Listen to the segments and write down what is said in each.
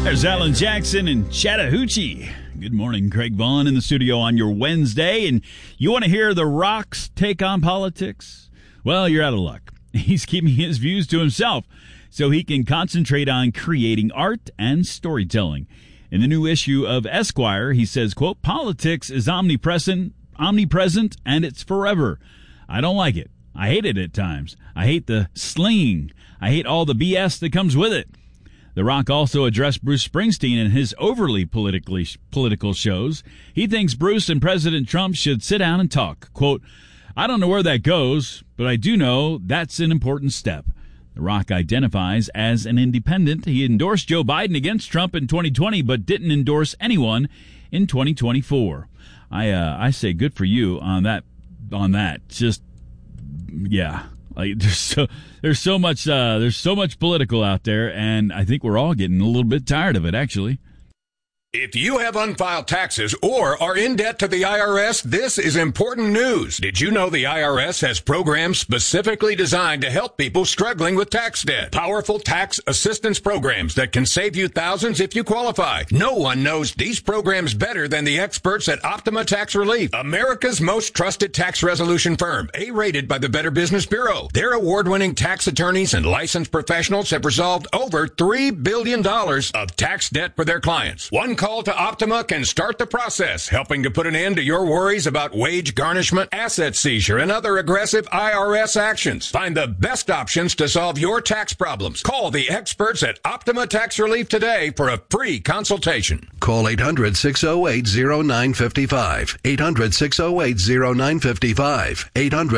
There's Alan Jackson and Chattahoochee. Good morning, Craig Vaughn in the studio on your Wednesday. And you want to hear The Rock's take on politics? Well, you're out of luck. He's keeping his views to himself so he can concentrate on creating art and storytelling. In the new issue of Esquire, he says, quote, "Politics is omnipresent, and it's forever. I don't like it. I hate it at times. I hate the slinging. I hate all the BS that comes with it." The Rock also addressed Bruce Springsteen in his overly political shows. He thinks Bruce and President Trump should sit down and talk. Quote, "I don't know where that goes, but I do know that's an important step." The Rock identifies as an independent. He endorsed Joe Biden against Trump in 2020, but didn't endorse anyone in 2024. I say good for you on that. Just, yeah. Like there's so much political out there, and I think we're all getting a little bit tired of it, actually. If you have unfiled taxes or are in debt to the IRS, this is important news. Did you know the IRS has programs specifically designed to help people struggling with tax debt? Powerful tax assistance programs that can save you thousands if you qualify. No one knows these programs better than the experts at Optima Tax Relief, America's most trusted tax resolution firm, A-rated by the Better Business Bureau. Their award-winning tax attorneys and licensed professionals have resolved over $3 billion of tax debt for their clients. One call to Optima can start the process, helping to put an end to your worries about wage garnishment, asset seizure, and other aggressive IRS actions. Find the best options to solve your tax problems. Call the experts at Optima Tax Relief today for a free consultation. Call 800-608-0955. 800-608-0955.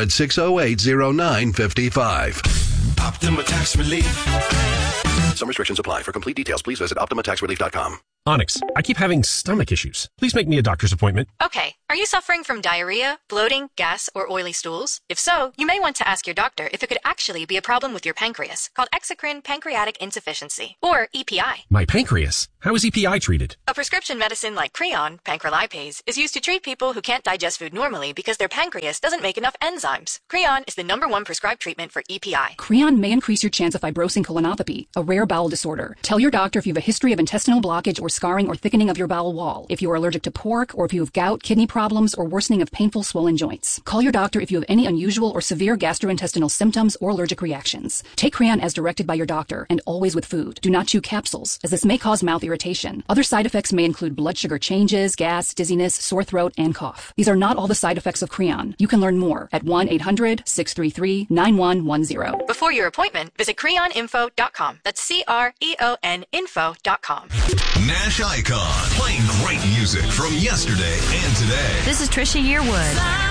800-608-0955. Optima Tax Relief. Some restrictions apply. For complete details, please visit OptimaTaxRelief.com. Onyx, I keep having stomach issues. Please make me a doctor's appointment. Okay. Are you suffering from diarrhea, bloating, gas, or oily stools? If so, you may want to ask your doctor if it could actually be a problem with your pancreas, called exocrine pancreatic insufficiency, or EPI. My pancreas? How is EPI treated? A prescription medicine like Creon, pancrelipase, is used to treat people who can't digest food normally because their pancreas doesn't make enough enzymes. Creon is the #1 prescribed treatment for EPI. Creon may increase your chance of fibrosing colonopathy, a rare bowel disorder. Tell your doctor if you have a history of intestinal blockage or scarring or thickening of your bowel wall, if you are allergic to pork, or if you have gout, kidney problems, or worsening of painful swollen joints. Call your doctor if you have any unusual or severe gastrointestinal symptoms or allergic reactions. Take Creon as directed by your doctor, and always with food. Do not chew capsules, as this may cause mouth irritation. Other side effects may include blood sugar changes, gas, dizziness, sore throat, and cough. These are not all the side effects of Creon. You can learn more at 1-800-633-9110. Before your appointment, visit creoninfo.com. That's CREON info.com. Nash Icon, playing great music from yesterday and today. This is Trisha Yearwood.